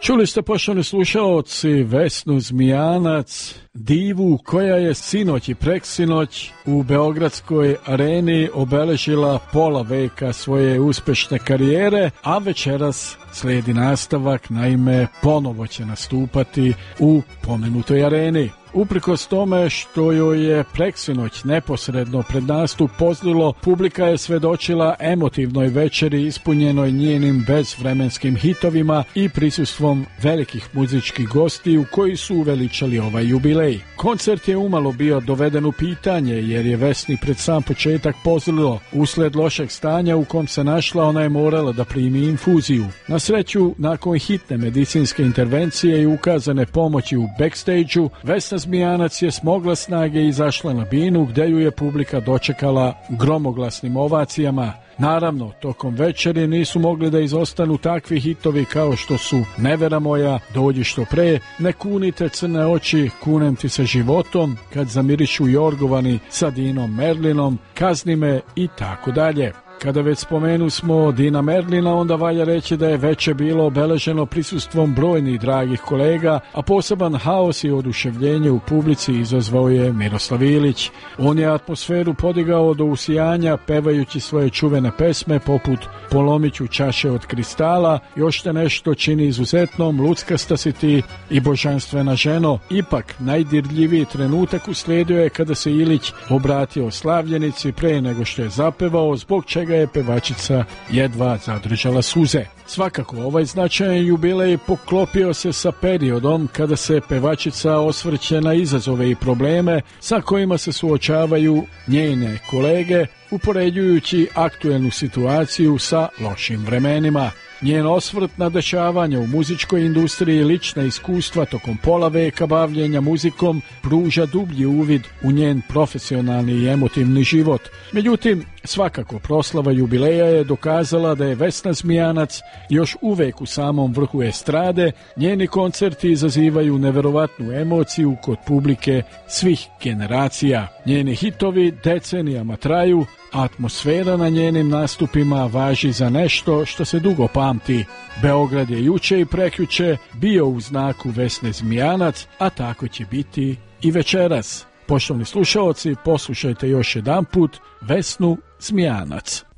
Čuli ste, poštovani slušaoci, Vesnu Zmijanac, divu koja je sinoć i preksinoć u Beogradskoj areni obeležila pola veka svoje uspešne karijere, a večeras slijedi nastavak, naime ponovo će nastupati u pomenutoj areni. Uprkos tome što joj je preksinoć neposredno pred nastup pozlilo, publika je svedočila emotivnoj večeri ispunjenoj njenim bezvremenskim hitovima i prisustvom velikih muzičkih gostiju koji su uveličali ovaj jubilej. Koncert je umalo bio doveden u pitanje jer je Vesni pred sam početak pozlilo. Usled lošeg stanja u kom se našla, ona je morala da primi infuziju. Na sreću, nakon hitne medicinske intervencije i ukazane pomoći u backstage-u, Vesna Zmijanac je smogla snage i izašla na binu gde ju je publika dočekala gromoglasnim ovacijama. Naravno, tokom večeri nisu mogli da izostanu takvi hitovi kao što su Nevera moja, Dođi što pre, Ne kunite crne oči, Kunem ti se životom, Kad zamirišu jorgovani sa Dinom Merlinom, Kazni me i tako dalje. Kada već spomenu smo Dina Merlina, onda valja reći da je veče bilo obeleženo prisustvom brojnih dragih kolega, a poseban haos i oduševljenje u publici izazvao je Miroslav Ilić. On je atmosferu podigao do usijanja pevajući svoje čuvene pesme poput Polomiću čaše od kristala, Još te nešto čini izuzetnom, Luckasta si ti i Božanstvena ženo. Ipak, najdirljiviji trenutak uslijedio je kada se Ilić obratio slavljenici pre nego što je zapevao, zbog čega je pevačica jedva zadržala suze. Svakako, ovaj značajan jubilej poklopio se sa periodom kada se pevačica osvrće na izazove i probleme sa kojima se suočavaju njene kolege, upoređujući aktuelnu situaciju sa lošim vremenima. Njen osvrt na dešavanja u muzičkoj industriji i lična iskustva tokom pola veka bavljenja muzikom pruža dublji uvid u njen profesionalni i emotivni život. Međutim, svakako proslava jubileja je dokazala da je Vesna Zmijanac još uvek u samom vrhu estrade. Njeni koncerti izazivaju neverovatnu emociju kod publike svih generacija. Njeni hitovi decenijama traju, a atmosfera na njenim nastupima važi za nešto što se dugo pamti. Beograd je juče i prekjuče bio u znaku Vesne Zmijanac, a tako će biti i večeras. Poštovni slušaoci, poslušajte još jedanput Vesnu Zmijanac.